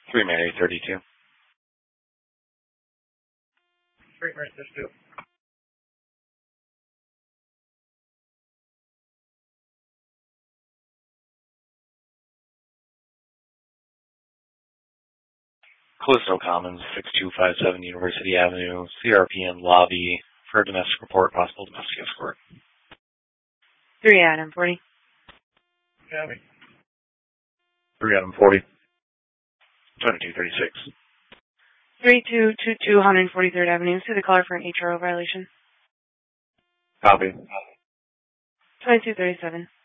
3 Mary 32. 3 Mary 32. Callisto Commons, 6257 University Avenue, CRPN lobby for a domestic report, possible domestic escort. 3 Adam 40. Copy. 3 Adam 40. 2236. 3222 143rd Avenue. See the caller for an HRO violation. Copy. 2237.